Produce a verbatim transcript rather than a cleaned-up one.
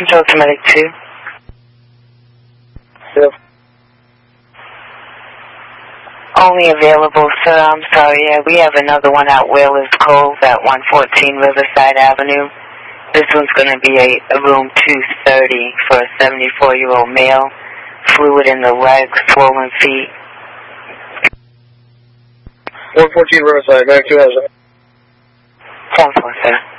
Control to Medic two. Yep. Only available, sir. I'm sorry. Yeah, we have another one at Whalers Cove at one fourteen Riverside Avenue. This one's going to be a, a room two thirty for a seventy-four-year-old male. Fluid in the legs, swollen feet. one fourteen Riverside, Medic two has it. ten four, sir.